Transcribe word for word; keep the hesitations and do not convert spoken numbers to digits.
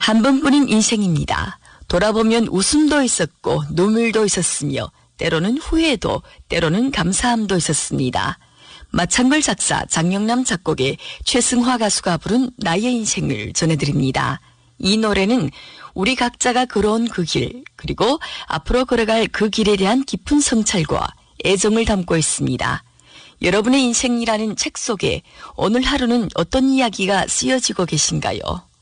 한 번뿐인 인생입니다. 돌아보면 웃음도 있었고 눈물도 있었으며 때로는 후회도 때로는 감사함도 있었습니다. 마창걸 작사 장영남 작곡의 최승화 가수가 부른 나의 인생을 전해드립니다. 이 노래는 우리 각자가 걸어온 그 길 그리고 앞으로 걸어갈 그 길에 대한 깊은 성찰과 애정을 담고 있습니다. 여러분의 인생이라는 책 속에 오늘 하루는 어떤 이야기가 쓰여지고 계신가요?